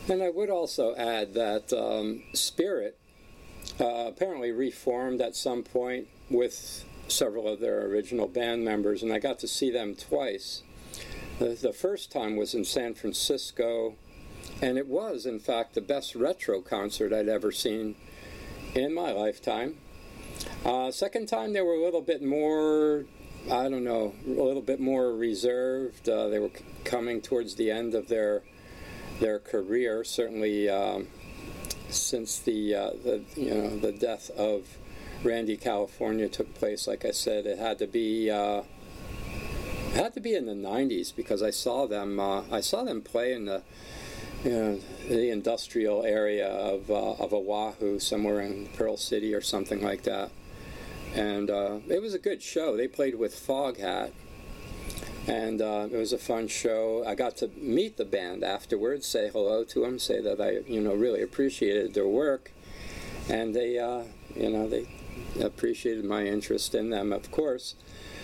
And I would also add that Spirit apparently reformed at some point with several of their original band members, and I got to see them twice. The first time was in San Francisco, and it was, in fact, the best retro concert I'd ever seen in my lifetime. Second time, they were a little bit more, I don't know, a little bit more reserved. They were coming towards the end of their career, certainly since the death of Randy California took place. Like I said, it had to be in the 90s, because I saw them play in the industrial area of Oahu, somewhere in Pearl City or something like that. And it was a good show. They played with Foghat, and it was a fun show. I got to meet the band afterwards, say hello to them, say that I really appreciated their work, and they appreciated my interest in them, of course.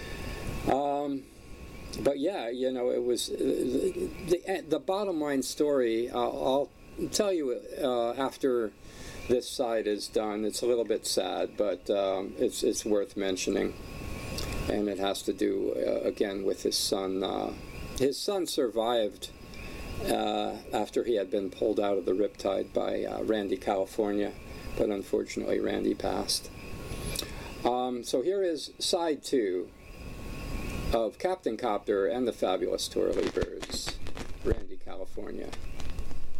But yeah, it was the bottom line story. I'll tell you after this side is done. It's a little bit sad, but it's worth mentioning, and it has to do again with his son. His son survived after he had been pulled out of the riptide by Randy California, but unfortunately Randy passed. So here is side 2 of Captain Copter and the Fabulous Twirly Birds, Randy California.